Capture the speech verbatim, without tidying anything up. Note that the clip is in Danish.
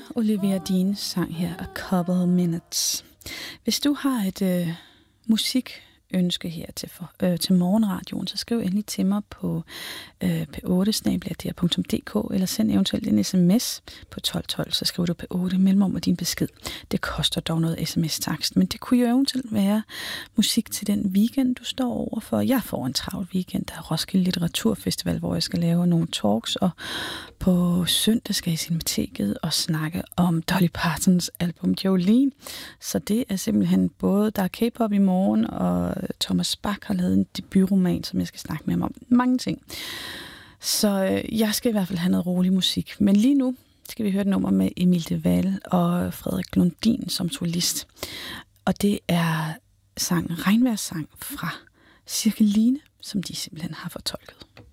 Olivia Dean sang her A Couple Minutes. Hvis du har et øh, musikønske her til, for, øh, til morgenradioen, så skriv endelig til mig på øh, p otte snabel-a d r punktum d k eller send eventuelt en sms på tolv tolv, så skriver du p otte mellemrum med din besked. Det koster dog noget sms-takst, men det kunne jo eventuelt være musik til den weekend, du står overfor. Jeg får en travl weekend, der er Roskilde Litteraturfestival, hvor jeg skal lave nogle talks, og på søndag skal jeg i Cinemateket og snakke om Dolly Partons album Jolene. Så det er simpelthen både, der er K-pop i morgen, og Thomas Bach har lavet en debutroman, som jeg skal snakke med ham om. Mange ting. Så øh, jeg skal i hvert fald have noget rolig musik. Men lige nu skal vi høre et nummer med Emil de Waal og Frederik Lundin som solist. Og det er sangen, regnvejrssang fra Cirkeline, som de simpelthen har fortolket.